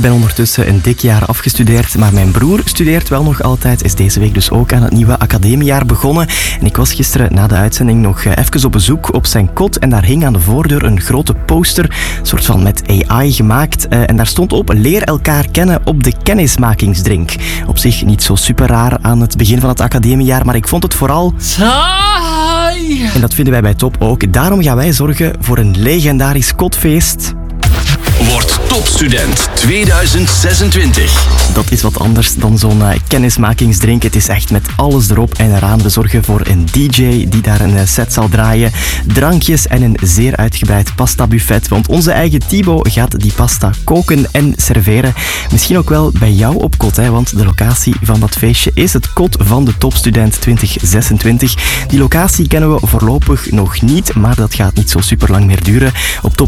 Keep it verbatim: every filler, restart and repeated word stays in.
ben ondertussen een dik jaar afgestudeerd, maar mijn broer studeert wel nog altijd, is deze week dus ook aan het nieuwe academiejaar begonnen. En ik was gisteren na de uitzending nog even op bezoek op zijn kot en daar hing aan de voordeur een grote poster, een soort van met A I gemaakt. En daar stond op: leer elkaar kennen op de kennismakingsdrink. Op zich niet zo super raar aan het begin van het academiejaar, maar ik vond het vooral saai. En dat vinden wij bij Top ook. Daarom gaan wij zorgen voor een legendarisch kotfeest. Word topstudent tweeduizend zesentwintig. Dat is wat anders dan zo'n uh, kennismakingsdrink. Het is echt met alles erop en eraan. We zorgen voor een D J die daar een set zal draaien, drankjes en een zeer uitgebreid pasta buffet. Want onze eigen Thibaut gaat die pasta koken en serveren. Misschien ook wel bij jou op kot, hè, want de locatie van dat feestje is het kot van de Topstudent twintig zesentwintig. Die locatie kennen we voorlopig nog niet, maar dat gaat niet zo super lang meer duren. Op top